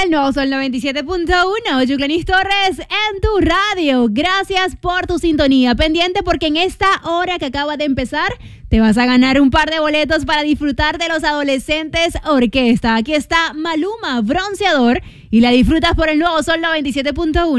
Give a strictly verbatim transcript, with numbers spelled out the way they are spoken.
el nuevo Sol noventa y siete punto uno, Yuclanis Torres en tu radio. Gracias por tu sintonía. Pendiente porque en esta hora que acaba de empezar te vas a ganar un par de boletos para disfrutar de Los Adolescentes Orquesta. Aquí está Maluma, Bronceador, y la disfrutas por el nuevo Sol noventa y siete punto uno.